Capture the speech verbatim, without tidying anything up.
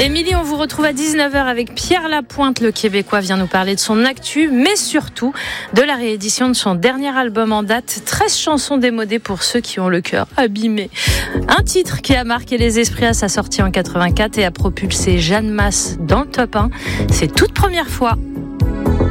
Émilie, on vous retrouve à dix-neuf heures avec Pierre Lapointe. Le Québécois vient nous parler de son actu, mais surtout de la réédition de son dernier album en date. treize chansons démodées pour ceux qui ont le cœur abîmé. Un titre qui a marqué les esprits à sa sortie en quatre-vingt-quatre et a propulsé Jeanne Masse dans le top un. C'est toute première fois.